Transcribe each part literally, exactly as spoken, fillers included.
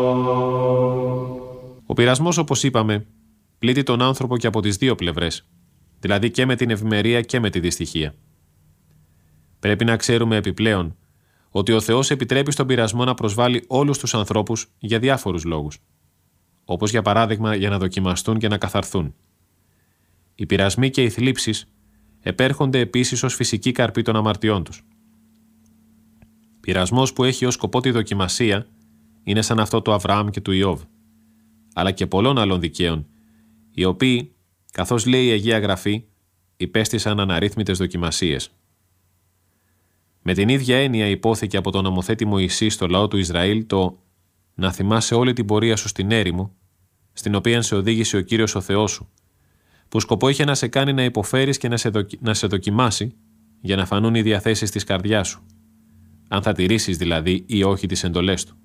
Ο πειρασμός, όπως είπαμε, πλήττει τον άνθρωπο και από τις δύο πλευρές, δηλαδή και με την ευημερία και με τη δυστυχία. Πρέπει να ξέρουμε επιπλέον ότι ο Θεός επιτρέπει στον πειρασμό να προσβάλλει όλους τους ανθρώπους για διάφορους λόγους, όπως για παράδειγμα για να δοκιμαστούν και να καθαρθούν. Οι πειρασμοί και οι θλίψεις επέρχονται επίσης ως φυσική καρπή των αμαρτιών τους. Πειρασμός που έχει ως σκοπό τη δοκιμασία είναι σαν αυτό του Αβραάμ και του Ιώβ, αλλά και πολλών άλλων δικαίων, οι οποίοι, καθώς λέει η Αγία Γραφή, υπέστησαν αναρρύθμιτες δοκιμασίες. Με την ίδια έννοια υπόθηκε από τον νομοθέτη Μωυσή στο λαό του Ισραήλ το «να θυμάσαι όλη την πορεία σου στην έρημο, στην οποία σε οδήγησε ο Κύριος ο Θεός σου», που σκοπό είχε να σε κάνει να υποφέρεις και να σε, δοκι... να σε δοκιμάσει για να φανούν οι διαθέσεις της καρδιάς σου, αν θα τηρήσεις δηλαδή ή όχι τις εντολές του.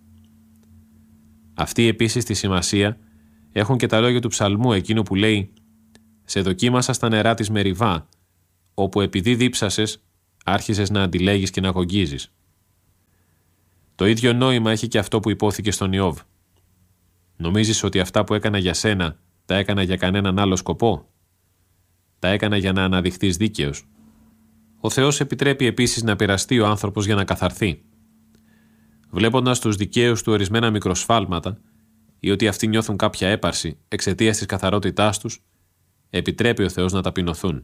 Αυτή επίσης τη σημασία έχουν και τα λόγια του ψαλμού εκείνου που λέει «Σε δοκίμασα στα νερά της Μεριβά, όπου επειδή δίψασες, άρχισες να αντιλέγεις και να αγωγίζεις». Το ίδιο νόημα έχει και αυτό που υπόθηκε στον Ιώβ. Νομίζεις ότι αυτά που έκανα για σένα τα έκανα για κανέναν άλλο σκοπό? Τα έκανα για να αναδειχθείς δίκαιος. Ο Θεός επιτρέπει επίσης να πειραστεί ο άνθρωπος για να καθαρθεί. Βλέποντας τους δικαίους του ορισμένα μικροσφάλματα ή ότι αυτοί νιώθουν κάποια έπαρση εξαιτίας της καθαρότητάς τους, επιτρέπει ο Θεός να ταπεινωθούν.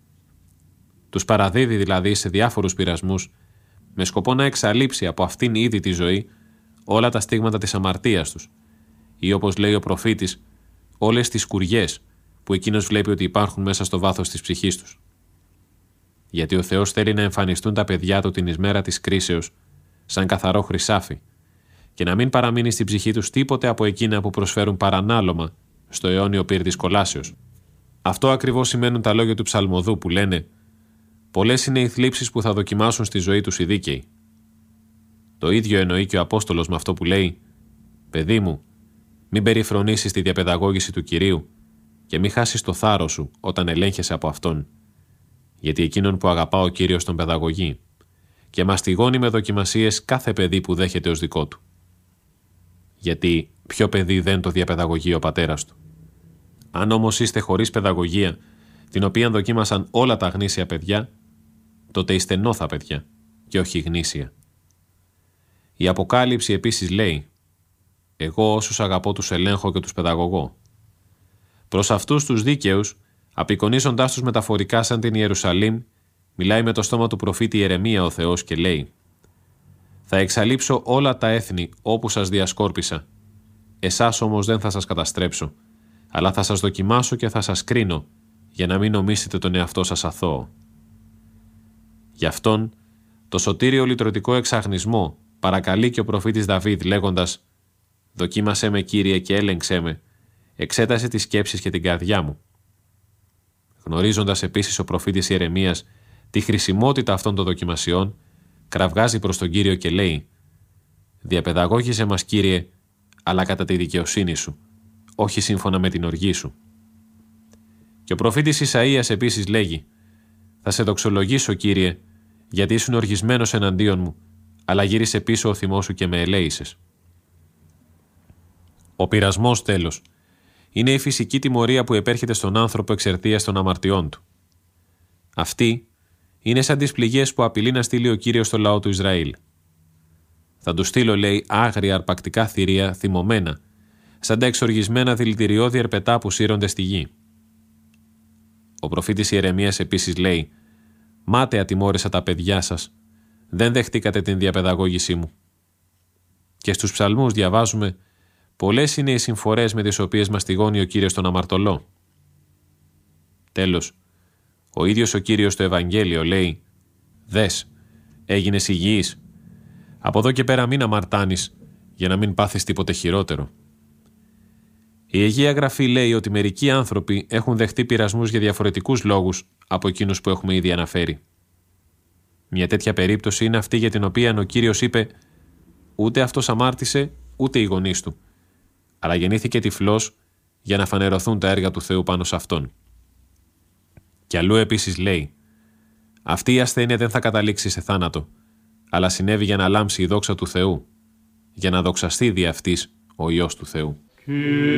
Τους παραδίδει δηλαδή σε διάφορους πειρασμούς με σκοπό να εξαλείψει από αυτήν ήδη τη ζωή όλα τα στίγματα της αμαρτίας τους ή, όπως λέει ο προφήτης, όλες τις σκουριές που εκείνος βλέπει ότι υπάρχουν μέσα στο βάθος της ψυχής τους. Γιατί ο Θεός θέλει να εμφανιστούν τα παιδιά του την ημέρα της κρίσεως σαν καθαρό χρυσάφι και να μην παραμείνει στην ψυχή τους τίποτε από εκείνα που προσφέρουν παρανάλωμα στο αιώνιο πύρ της κολάσεως. Αυτό ακριβώς σημαίνουν τα λόγια του Ψαλμοδού που λένε «Πολλές είναι οι θλίψεις που θα δοκιμάσουν στη ζωή τους οι δίκαιοι». Το ίδιο εννοεί και ο Απόστολος με αυτό που λέει «Παιδί μου, μην περιφρονήσεις τη διαπαιδαγώγηση του Κυρίου και μην χάσεις το θάρρος σου όταν ελέγχεσαι από Αυτόν, γιατί εκείνον που αγαπά ο Κύριος τον παιδαγωγεί και μαστιγώνει με δοκιμασίες κάθε παιδί που δέχεται ως δικό του. Γιατί ποιο παιδί δεν το διαπαιδαγωγεί ο πατέρας του? Αν όμως είστε χωρίς παιδαγωγία, την οποία δοκίμασαν όλα τα γνήσια παιδιά, τότε είστε νόθα παιδιά και όχι γνήσια. Η Αποκάλυψη επίσης λέει «Εγώ όσους αγαπώ τους ελέγχω και τους παιδαγωγώ». Προς αυτούς τους δίκαιους, απεικονίζοντάς τους μεταφορικά σαν την Ιερουσαλήμ, μιλάει με το στόμα του προφήτη Ιερεμία ο Θεός και λέει «Θα εξαλείψω όλα τα έθνη όπου σας διασκόρπισα. Εσάς όμως δεν θα σας καταστρέψω, αλλά θα σας δοκιμάσω και θα σας κρίνω, για να μην νομίσετε τον εαυτό σας αθώο». Γι' αυτόν, το σωτήριο λυτρωτικό εξαγνισμό παρακαλεί και ο προφήτης Δαβίδ λέγοντας «Δοκίμασέ με, Κύριε, και έλεγξέ με, εξέτασε τις σκέψεις και την καρδιά μου». Γνωρίζοντας επίσης ο προφήτης Ιερεμίας τη χρησιμότητα αυτών των δοκιμασιών, κραυγάζει προς τον Κύριο και λέει «Διαπαιδαγώγησέ μας, Κύριε, αλλά κατά τη δικαιοσύνη σου, όχι σύμφωνα με την οργή σου». Και ο προφήτης Ισαΐας επίσης λέγει «Θα σε δοξολογήσω, Κύριε, γιατί ήσουν οργισμένος εναντίον μου, αλλά γύρισε πίσω ο θυμός σου και με ελέησες». Ο πειρασμός, τέλος, είναι η φυσική τιμωρία που επέρχεται στον άνθρωπο εξαιτίας των αμαρτιών του. Αυτή είναι σαν τις πληγές που απειλεί να στείλει ο Κύριος στο λαό του Ισραήλ. «Θα του στείλω», λέει, «άγρια αρπακτικά θηρία θυμωμένα, σαν τα εξοργισμένα δηλητηριώδη ερπετά που σύρονται στη γη». Ο προφήτης Ιερεμίας επίσης λέει «Μάταια τιμώρησα τα παιδιά σας, δεν δεχτήκατε την διαπαιδαγώγησή μου». Και στους ψαλμούς διαβάζουμε «Πολλές είναι οι συμφορές με τις οποίες μαστιγώνει ο Κύριος τον αμαρτωλό». Τέλος, ο ίδιος ο Κύριος στο Ευαγγέλιο λέει «Δες, έγινες υγιής. Από εδώ και πέρα μην αμαρτάνεις, για να μην πάθεις τίποτε χειρότερο». Η Αγία Γραφή λέει ότι μερικοί άνθρωποι έχουν δεχτεί πειρασμούς για διαφορετικούς λόγους από εκείνους που έχουμε ήδη αναφέρει. Μια τέτοια περίπτωση είναι αυτή για την οποία ο Κύριος είπε «Ούτε αυτός αμάρτησε, ούτε οι γονείς του, αλλά γεννήθηκε τυφλός για να φανερωθούν τα έργα του Θεού πάνω σε αυτόν». Και αλλού επίσης λέει «Αυτή η ασθένεια δεν θα καταλήξει σε θάνατο, αλλά συνέβη για να λάμψει η δόξα του Θεού, για να δοξαστεί δι' αυτής ο Υιός του Θεού.